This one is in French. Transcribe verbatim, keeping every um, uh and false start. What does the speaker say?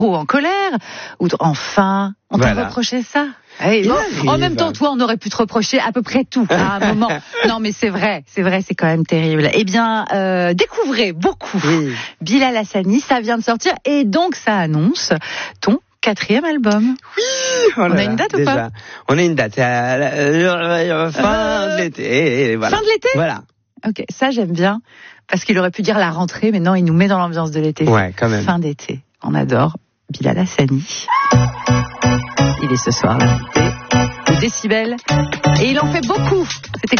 ou en colère, ou t- enfin, on t'a Voilà. reproché ça. Hey, Il bon, arrive. en même temps, toi, on aurait pu te reprocher à peu près tout à un moment. Non, mais c'est vrai, c'est vrai, c'est quand même terrible. Eh bien, euh, découvrez beaucoup Oui. Bilal Hassani, ça vient de sortir, et donc ça annonce ton quatrième album. Oh là On a là, une date ou déjà. pas On a une date. C'est à la euh, fin Euh, de l'été. Voilà. Fin de l'été Voilà. Ok, ça j'aime bien, parce qu'il aurait pu dire la rentrée, mais non, il nous met dans l'ambiance de l'été. Ouais, quand même. Fin d'été. On adore Bilal Hassani. Il est ce soir l'invité de Décibel, et il en fait beaucoup. C'était